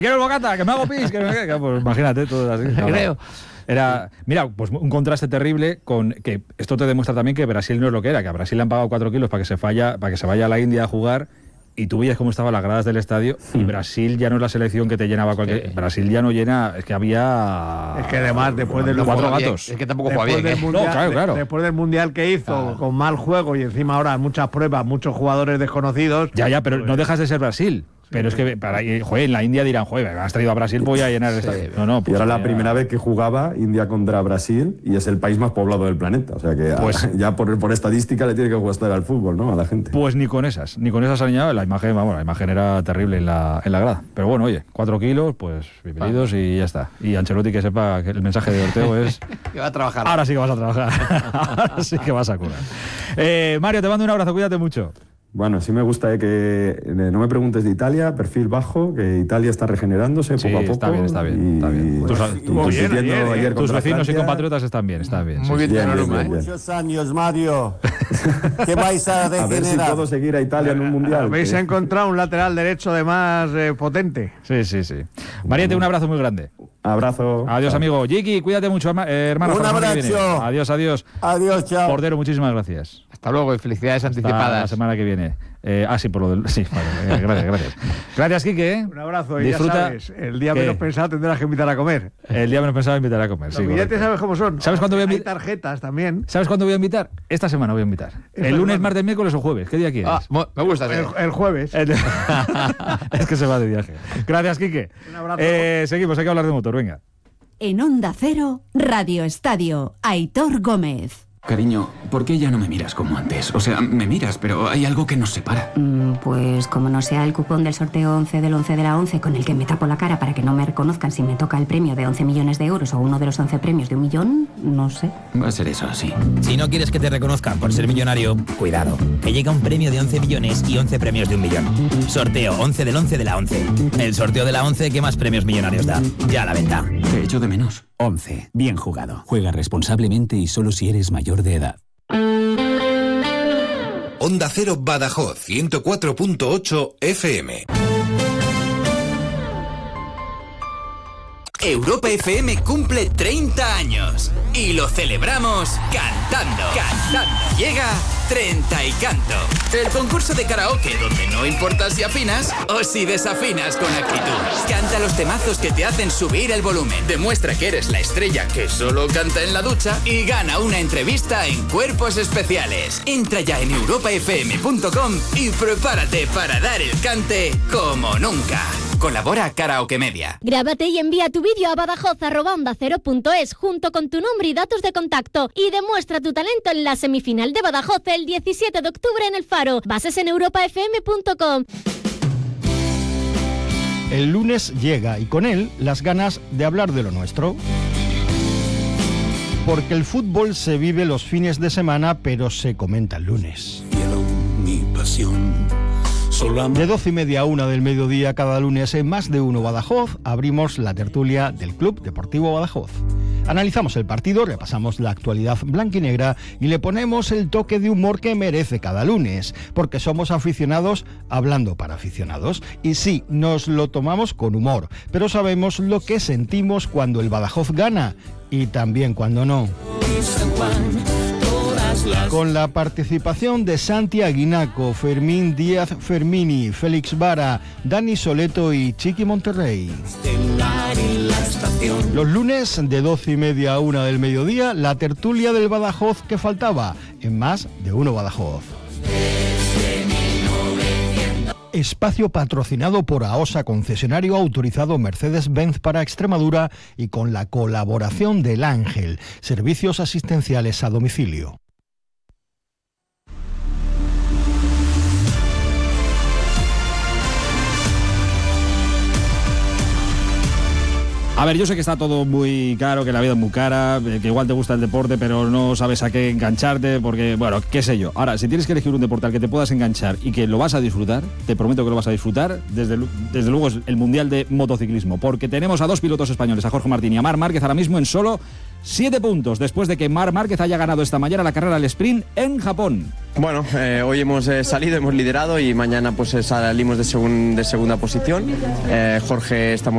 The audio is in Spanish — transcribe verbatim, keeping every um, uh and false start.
quiero el bocata, que me hago pis, que me... que, pues imagínate, todo así. No, Creo. Era, mira, pues un contraste terrible con que esto te demuestra también que Brasil no es lo que era, que a Brasil le han pagado cuatro kilos para que se falla, para que se vaya a la India a jugar. Y tú veías cómo estaban las gradas del estadio y Brasil ya no es la selección que te llenaba cualquier... Sí. Brasil ya no llena... Es que había... Es que además después del... Cuatro gatos. Es que tampoco juega bien. Del ¿eh? mundial, no, claro, claro. De, después del mundial que hizo, claro. Con mal juego y encima ahora muchas pruebas, muchos jugadores desconocidos... Ya, ya, pero pues, no dejas de ser Brasil. Pero es que para, joder, en la India dirán, joder, has traído a Brasil, voy a llenar el sí, estadio. No, no, pues, y era la ya... primera vez que jugaba India contra Brasil y es el país más poblado del planeta. O sea que pues, a, ya por, por estadística le tiene que gustar al fútbol, ¿no? A la gente. Pues ni con esas, ni con esas alineadas. La imagen, vamos, la imagen era terrible en la, en la grada. Pero bueno, oye, cuatro kilos, pues bienvenidos y ya está. Y Ancelotti que sepa que el mensaje de Ortego es... que va a trabajar. Ahora sí que vas a trabajar. Ahora sí que vas a curar. Eh, Mario, te mando un abrazo, cuídate mucho. Bueno, sí me gusta eh, que no me preguntes de Italia, perfil bajo, que Italia está regenerándose sí, poco a poco. Está bien, está bien. Y, está bien. Pues, tus, tú, bien, ayer, ayer, ayer tus vecinos Francia. y compatriotas están bien, están bien. Muy sí, bien, sí. bien, bien, bien. Muchos años, Mario. ¿Qué vais a regenerar? A ver si puedo seguir a Italia en un mundial. Habéis que... encontrado un lateral derecho además eh, potente. Sí, sí, sí. Mariette, un abrazo muy grande. Abrazo. Adiós, chao. Amigo. Jiki, cuídate mucho, eh, hermano. Un abrazo. Adiós, adiós. Adiós, chao. Cordero, muchísimas gracias. Hasta luego y felicidades Hasta anticipadas. la semana que viene. Eh, ah, sí, por lo del... Sí, vale, eh, gracias, gracias. Gracias, Quique. Un abrazo y Disfruta, ya sabes, el día ¿qué? menos pensado tendrás que invitar a comer. El día menos pensado invitar a comer, Los sí. billetes Correcto. sabes cómo son. ¿Sabes cuándo voy a Hay invitar? tarjetas también. ¿Sabes cuándo voy a invitar? Esta semana voy a invitar. Esta el lunes, semana. martes, miércoles o jueves. ¿Qué día quieres? Ah, me gusta. El, el jueves. Es que se va de viaje. Gracias, Quique. Un abrazo. Eh, seguimos, hay que hablar de motor, venga. En Onda Cero, Radio Estadio, Aitor Gómez. Cariño, ¿por qué ya no me miras como antes? O sea, me miras, pero hay algo que nos separa. Mm, pues como no sea el cupón del sorteo once del once de la once con el que me tapo la cara para que no me reconozcan si me toca el premio de once millones de euros o uno de los once premios de un millón, no sé. Va a ser eso, sí. Si no quieres que te reconozcan por ser millonario, cuidado, que llega un premio de once millones y once premios de un millón. Sorteo once del once de la once. El sorteo de la once que más premios millonarios da. Ya a la venta. Te echo de menos. once. Bien jugado. Juega responsablemente y solo si eres mayor de edad. Onda Cero Badajoz, ciento cuatro punto ocho F M. Europa F M cumple treinta años y lo celebramos cantando. Cantando. Llega Treinta y Canto, el concurso de karaoke donde no importa si afinas o si desafinas con actitud. Canta los temazos que te hacen subir el volumen. Demuestra que eres la estrella que solo canta en la ducha y gana una entrevista en Cuerpos Especiales. Entra ya en europa f m punto com y prepárate para dar el cante como nunca. Colabora Karaoke Media. Grábate y envía tu vídeo a badajoz arroba onda cero punto es junto con tu nombre y datos de contacto y demuestra tu talento en la semifinal de Badajoz el diecisiete de octubre en El Faro. Bases en europa f m punto com. El lunes llega y con él las ganas de hablar de lo nuestro. Porque el fútbol se vive los fines de semana, pero se comenta el lunes. Cielo, mi pasión. De doce y media a una del mediodía cada lunes en Más de Uno Badajoz abrimos la tertulia del Club Deportivo Badajoz. Analizamos el partido, repasamos la actualidad blanquinegra y le ponemos el toque de humor que merece cada lunes, porque somos aficionados hablando para aficionados. Y sí, nos lo tomamos con humor, pero sabemos lo que sentimos cuando el Badajoz gana y también cuando no. Con la participación de Santi Aguinaco, Fermín Díaz Fermini, Félix Vara, Dani Soleto y Chiqui Monterrey. Los lunes de doce y media a una del mediodía, la tertulia del Badajoz que faltaba, en Más de Uno Badajoz. Espacio patrocinado por AOSA, concesionario autorizado Mercedes-Benz para Extremadura y con la colaboración del Ángel, servicios asistenciales a domicilio. A ver, yo sé que está todo muy caro, que la vida es muy cara, que igual te gusta el deporte, pero no sabes a qué engancharte, porque, bueno, qué sé yo. Ahora, si tienes que elegir un deporte al que te puedas enganchar y que lo vas a disfrutar, te prometo que lo vas a disfrutar, desde, desde luego es el Mundial de Motociclismo, porque tenemos a dos pilotos españoles, a Jorge Martín y a Marc Márquez, ahora mismo en solo siete puntos, después de que Marc Márquez haya ganado esta mañana la carrera al sprint en Japón. Bueno, eh, hoy hemos eh, salido, hemos liderado y mañana pues eh, salimos de, segun, de segunda posición. Eh, Jorge estamos